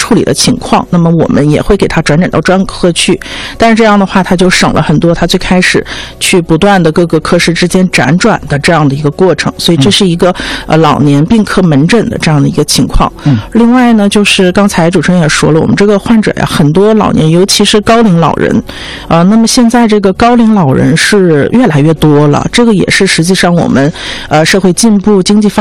处理的情况，那么我们也会给他转诊到专科去。但是这样的话，他就省了很多他最开始去不断的各个科室之间辗转的这样的一个过程。所以这是一个老年病科门诊的这样的一个情况。另外呢，就是刚才主持人也说了，我们这个患者呀，很多老年，尤其是高龄老人，那么现在这个高龄老人是越来越多了，这个也是实际上我们社会进步、经济发